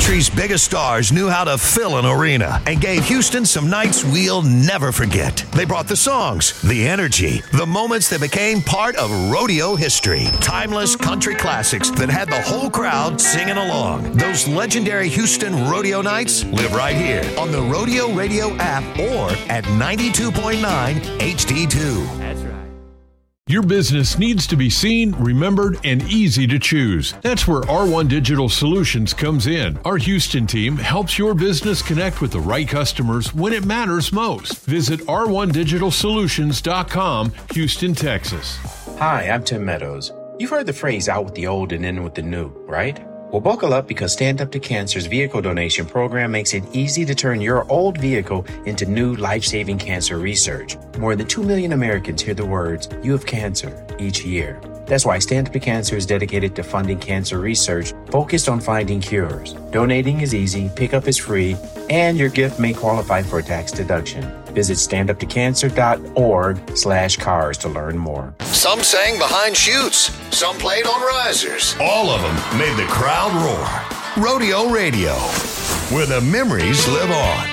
country's biggest stars knew how to fill an arena and gave Houston some nights we'll never forget. They brought the songs, the energy, the moments that became part of rodeo history. Timeless country classics that had the whole crowd singing along. Those legendary Houston rodeo nights live right here on the Rodeo Radio app or at 92.9 HD2. That's right. Your business needs to be seen, remembered, and easy to choose. That's where R1 Digital Solutions comes in. Our Houston team helps your business connect with the right customers when it matters most. Visit r1digitalsolutions.com, Houston, Texas. Hi, I'm Tim Meadows. You've heard the phrase out with the old and in with the new, right? Well, buckle up because Stand Up to Cancer's vehicle donation program makes it easy to turn your old vehicle into new life-saving cancer research. More than 2 million Americans hear the words, "You have cancer," each year. That's why Stand Up to Cancer is dedicated to funding cancer research focused on finding cures. Donating is easy, pickup is free, and your gift may qualify for a tax deduction. Visit standuptocancer.org/cars to learn more. Some sang behind chutes. Some played on risers. All of them made the crowd roar. Rodeo Radio, where the memories live on.